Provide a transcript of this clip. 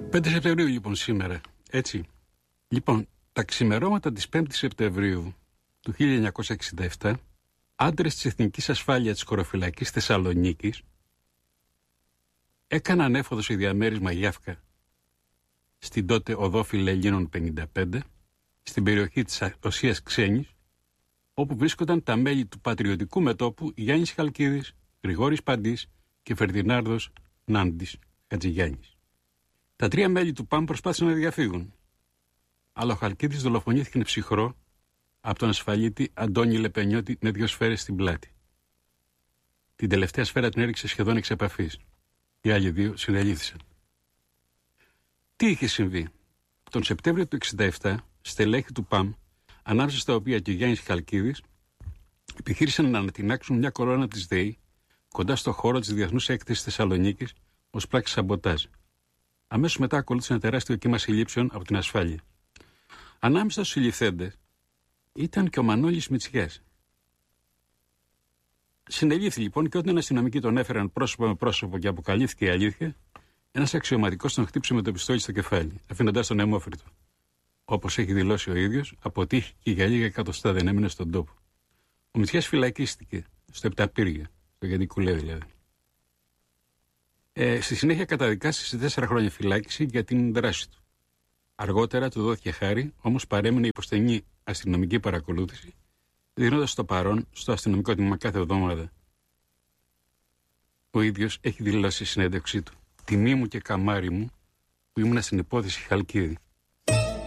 5 Σεπτεμβρίου λοιπόν σήμερα, έτσι. Λοιπόν, τα ξημερώματα της 5ης Σεπτεμβρίου του 1967, άντρες της Εθνικής Ασφάλειας της Χωροφυλακής Θεσσαλονίκης έκαναν έφοδο σε διαμέρισμα Γιάφκα στην τότε οδό Φιλελλήνων 55, στην περιοχή της Οσίας Ξένης, όπου βρίσκονταν τα μέλη του πατριωτικού μετώπου Γιάννης Χαλκίδης, Γρηγόρης Παντής και Φερδινάνδος Νάντης Χατζηγιάννης. Τα 3 μέλη του ΠΑΜ προσπάθησαν να διαφύγουν, αλλά ο Χαλκίδης δολοφονήθηκε ψυχρό από τον ασφαλίτη Αντώνη Λεπενιώτη με 2 σφαίρες στην πλάτη. Την τελευταία σφαίρα την έριξε σχεδόν εξ επαφής. Οι άλλοι 2 συνελήφθησαν. Τι είχε συμβεί? Τον Σεπτέμβριο του 1967, στελέχη του ΠΑΜ, ανάμεσα στα οποία και ο Γιάννης Χαλκίδης, επιχείρησαν να ανατινάξουν μια κολόνα της ΔΕΗ κοντά στο χώρο της Διεθνούς Έκθεσης Θεσσαλονίκης ως πράξη σαμποτάζ. Αμέσως μετά ακολούθησε ένα τεράστιο κύμα συλλήψεων από την ασφάλεια. Ανάμεσα στους συλληφθέντες ήταν και ο Μανώλης Μητσιάς. Συνελήφθη λοιπόν, και όταν οι αστυνομικοί τον έφεραν πρόσωπο με πρόσωπο και αποκαλύφθηκε η αλήθεια, ένας αξιωματικός τον χτύπησε με το πιστόλι στο κεφάλι, αφήνοντας τον αιμόφυρτο. Όπως έχει δηλώσει ο ίδιος, αποτύχηκε για λίγα εκατοστά, δεν έμεινε στον τόπο. Ο Μητσιάς φυλακίστηκε στο Επταπύργια, στο Γενικουλέ δηλαδή. Στη συνέχεια καταδικάστηκε σε 4 χρόνια φυλάκιση για την δράση του. Αργότερα του δόθηκε χάρη, όμως παρέμεινε υπό στενή αστυνομική παρακολούθηση, δίνοντας το παρόν στο αστυνομικό τμήμα κάθε εβδομάδα. Ο ίδιος έχει δηλώσει στη συνέντευξή του: «Τιμή μου και καμάρι μου που ήμουν στην υπόθεση Χαλκίδη».